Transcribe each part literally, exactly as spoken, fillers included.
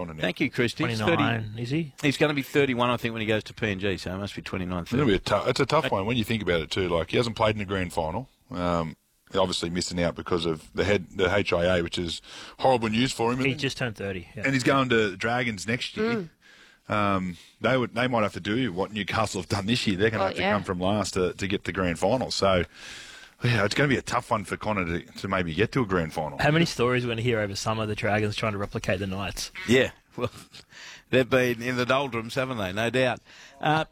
Connor now. Thank you, Christy. He's twenty-nine, is he? He's going to be thirty-one, I think, when he goes to P N G, so it must be twenty-nine, thirty. It'll be a tough, it's a tough one when you think about it too. Like, he hasn't played in the grand final. Um, obviously missing out because of the head, the H I A, which is horrible news for him. He And, just turned thirty. Yeah. and he's going to Dragons next year. Mm. Um, they would, they might have to do what Newcastle have done this year. They're going to Oh, have yeah. to come from last to, to get to grand final. So, yeah, it's going to be a tough one for Connor to, to maybe get to a grand final. How many stories we're going to hear over summer, the Dragons trying to replicate the Knights? Yeah, well, they've been in the doldrums, haven't they? No doubt. Uh,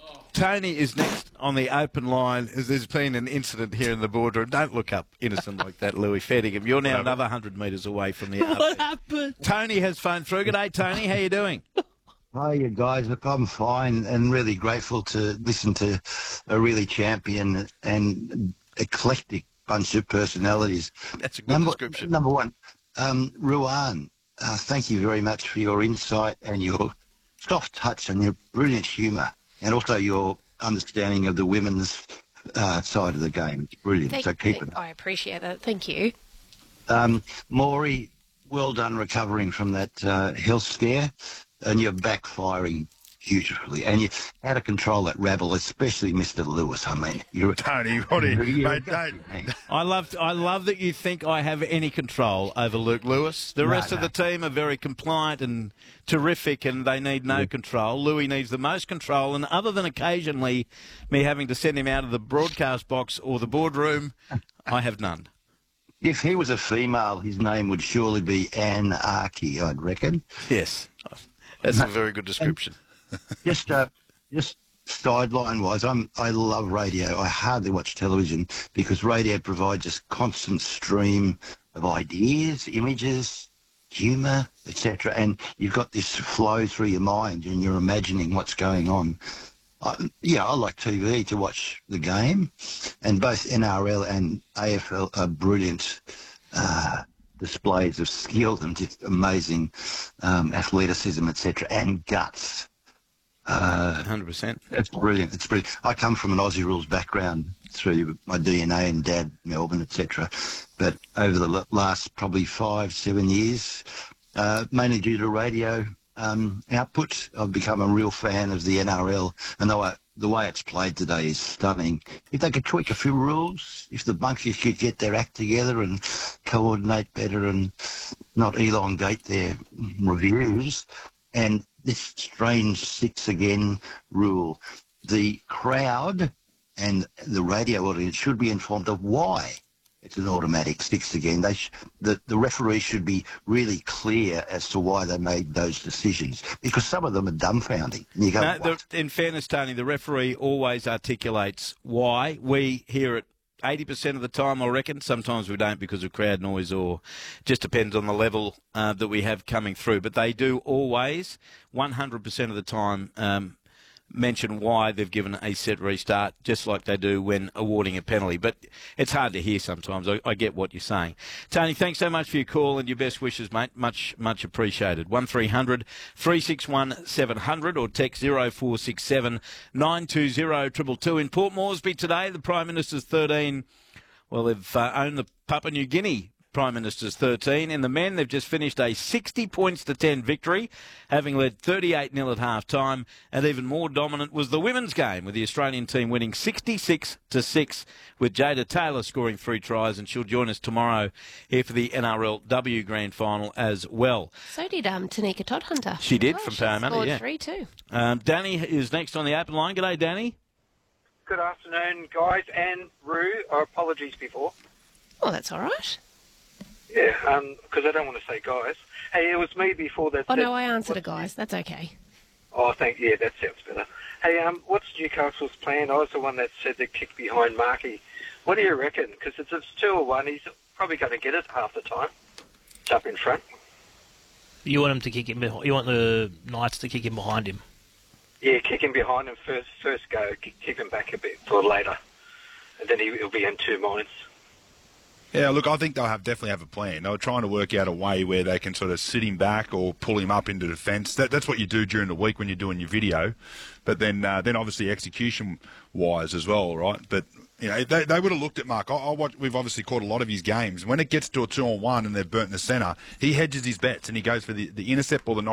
Tony is next on the open line. There's been an incident here in the boardroom. Don't look up innocent like that, Louis Fettingham. You're now another one hundred metres away from the What outfit. happened? Tony has phoned through. Good day, Tony. How you doing? Hi, you guys. Look, I'm fine and really grateful to listen to a really champion and eclectic bunch of personalities. That's a good Number, description. number one, um, Ruan, uh, thank you very much for your insight and your soft touch and your brilliant humour and also your understanding of the women's uh, side of the game. It's brilliant, Thank, so keep it. I appreciate that. Thank you. Um, Maury, well done recovering from that uh, health scare, and you're backfiring beautifully. And you how to control that rabble, especially Mister Lewis. I mean, you're Tony, what are you, you're- mate, don't. I love I love that you think I have any control over Luke Lewis. The No, rest of no. the team are very compliant and terrific, and they need no control. Louis needs the most control, and other than occasionally me having to send him out of the broadcast box or the boardroom, I have none. If he was a female, his name would surely be Anne Archie, I'd reckon. Yes, that's a very good description. Just, uh, just sideline-wise, I'm I love radio. I hardly watch television because radio provides a constant stream of ideas, images, humour, et cetera. And you've got this flow through your mind, and you're imagining what's going on. I, yeah, I like T V to watch the game, and both N R L and A F L are brilliant uh, displays of skill and just amazing um, athleticism, et cetera, and guts. Uh, one hundred percent. It's brilliant. It's brilliant. I come from an Aussie rules background through my D N A and dad, Melbourne, et cetera. But over the l- last probably five, seven years, uh, mainly due to radio um, output, I've become a real fan of the N R L. And the way, the way it's played today is stunning. If they could tweak a few rules, if the bunkies could get their act together and coordinate better and not elongate their reviews, and this strange six again rule, the crowd and the radio audience should be informed of why it's an automatic six again. They sh- the, the referee should be really clear as to why they made those decisions, because some of them are dumbfounding. And you go, No, what? the, in fairness, Tony, the referee always articulates why. We hear it eighty percent of the time, I reckon. Sometimes we don't because of crowd noise, or just depends on the level uh, that we have coming through. But they do always, one hundred percent of the time, um, mention why they've given a set restart, just like they do when awarding a penalty. But it's hard to hear sometimes. I, I get what you're saying. Tony, thanks so much for your call and your best wishes, mate. Much, much appreciated. one three hundred three six one seven hundred or text zero four six seven nine two zero two two two. In Port Moresby today, the Prime Minister's thirteen, well, they've uh, owned the Papua New Guinea Prime Minister's thirteen. In the men, they've just finished a sixty points to ten victory, having led thirty-eight nil at half-time, and even more dominant was the women's game, with the Australian team winning sixty-six to six, with Jada Taylor scoring three tries, and she'll join us tomorrow here for the N R L W Grand Final as well. So did um, Tanika Todhunter. She did Oh, from she Parramatta, scored yeah. three too. Um, Danny is next on the open line. G'day, Danny. Good afternoon, guys, and Roo. Our apologies before. Oh, that's all right. Yeah, um, because I don't want to say guys. Hey, it was me before that. Oh, said- no, I answered a what's- guys. That's okay. Oh, thank yeah, that sounds better. Hey, um, what's Newcastle's plan? I was the one that said they kick behind Markey. What do you reckon? Because it's, it's two or one. He's probably going to get it half the time. It's up in front. You want him to kick him behind? You want the Knights to kick him behind him? Yeah, kick him behind him first. First go, kick, kick him back a bit for later, and then he, he'll be in two minds. Yeah, look, I think they'll have definitely have a plan. They were trying to work out a way where they can sort of sit him back or pull him up into defence. That, that's what you do during the week when you're doing your video. But then, uh, then obviously execution-wise as well, right? But you know, they, they would have looked at Mark. I, I watch, we've obviously caught a lot of his games. When it gets to a two-on-one and they've burnt the centre, he hedges his bets and he goes for the, the intercept or the knock.